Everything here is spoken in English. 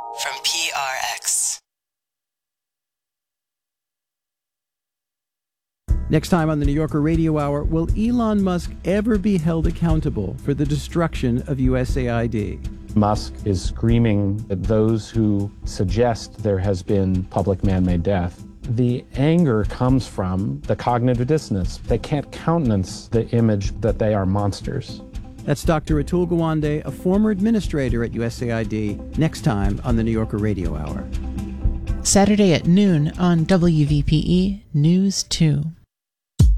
from PRX. Next time on the New Yorker Radio Hour, will Elon Musk ever be held accountable for the destruction of USAID? Musk is screaming at those who suggest there has been public man-made death. The anger comes from the cognitive dissonance. They can't countenance the image that they are monsters. That's Dr. Atul Gawande, a former administrator at USAID, next time on the New Yorker Radio Hour. Saturday at noon on WVPE News 2.